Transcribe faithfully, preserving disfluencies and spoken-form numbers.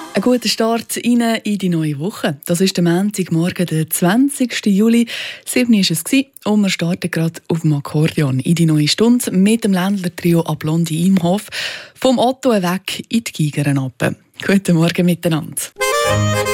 Ein guter Start in die neue Woche. Das ist der Montagmorgen, der zwanzigsten Juli. sieben Uhr war es und wir starten gerade auf dem Akkordeon in die neue Stunde mit dem Ländler-Trio «A Blondie Imhof». Vom Otto weg in die Geigerenalpen. Guten Morgen miteinander.